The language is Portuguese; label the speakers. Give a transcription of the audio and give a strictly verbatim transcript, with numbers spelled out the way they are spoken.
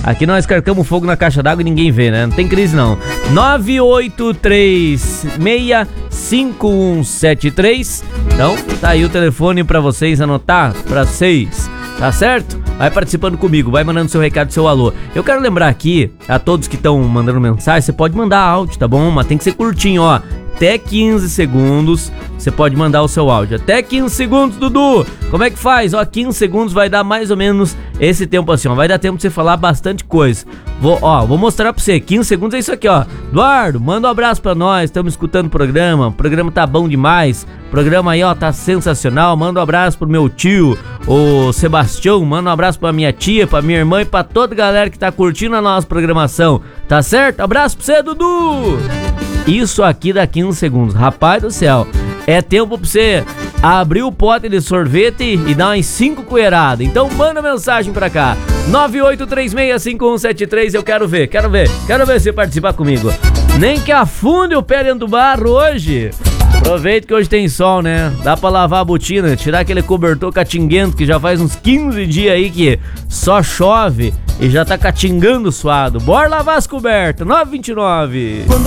Speaker 1: Aqui nós carcamos fogo na caixa d'água e ninguém vê, né? Não tem crise não. nove oito três seis cinco um sete três. Então, tá aí o telefone pra vocês anotar, pra vocês, tá certo? Vai participando comigo, vai mandando seu recado, seu alô. Eu quero lembrar aqui, a todos que estão mandando mensagem, você pode mandar áudio, tá bom? Mas tem que ser curtinho, ó. Até quinze segundos, você pode mandar o seu áudio. Até quinze segundos, Dudu. Como é que faz? Ó, quinze segundos vai dar mais ou menos esse tempo assim, ó. Vai dar tempo de você falar bastante coisa. Vou, ó, vou mostrar pra você. quinze segundos é isso aqui, ó. Eduardo, manda um abraço pra nós. Estamos escutando o programa. O programa tá bom demais. O programa aí, ó, tá sensacional. Manda um abraço pro meu tio, o Sebastião. Manda um abraço pra minha tia, pra minha irmã e pra toda a galera que tá curtindo a nossa programação. Tá certo? Abraço pra você, Dudu. Isso aqui dá quinze segundos. Rapaz do céu, é tempo pra você abrir o pote de sorvete e dar umas cinco colheradas. Então manda mensagem pra cá. nove oito três seis cinco um sete três. Eu quero ver, quero ver, quero ver você participar comigo. Nem que afunde o pé dentro do barro hoje. Aproveita que hoje tem sol, né? Dá pra lavar a botina, tirar aquele cobertor catinguento que já faz uns quinze dias aí que só chove e já tá catingando suado. Bora lavar as cobertas. nove vinte e nove.